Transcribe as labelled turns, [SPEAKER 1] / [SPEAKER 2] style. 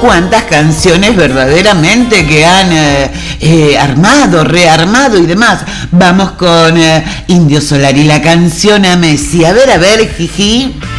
[SPEAKER 1] cuántas canciones verdaderamente que han armado, rearmado y demás. Vamos con Indio Solari, la canción a Messi. A ver, Jiji.